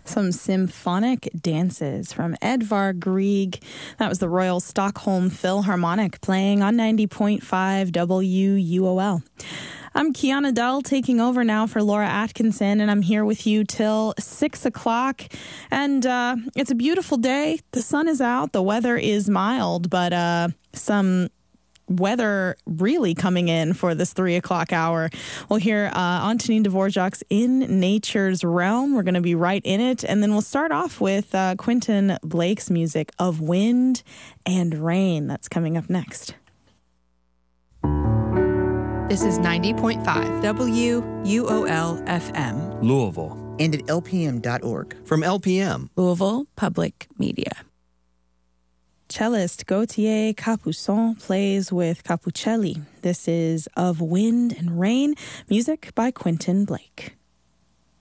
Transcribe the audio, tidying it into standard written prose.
Some symphonic dances from Edvard Grieg. That was the Royal Stockholm Philharmonic playing on 90.5 WUOL. I'm Kiana Dull, taking over now for Laura Atkinson, and I'm here with you till 6 o'clock. And it's a beautiful day. The sun is out. The weather is mild, but some weather really coming in for this 3 o'clock hour. We'll hear Antonin Dvorak's In Nature's Realm. We're going to be right in it. And then we'll start off with Quentin Blake's music of Wind and Rain. That's coming up next. This is 90.5 WUOL FM. Louisville. And at lpm.org. From LPM. Louisville Public Media. Cellist Gauthier Capuçon plays with Capucelli. This is Of Wind and Rain, music by Quentin Blake.